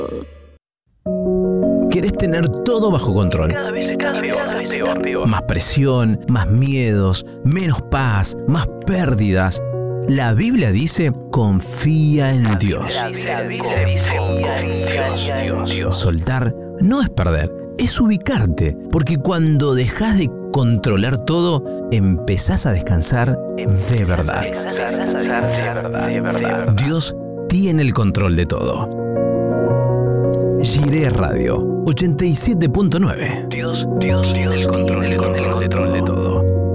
Querés tener todo bajo control. Cada vez está peor. Más presión, más miedos, menos paz, más pérdidas. La Biblia dice, confía en Dios. Soltar no es perder, es ubicarte. Porque cuando dejas de controlar todo, empezás a descansar de verdad. Dios tiene el control de todo. Jiré Radio 87.9. Dios tiene el control de todo.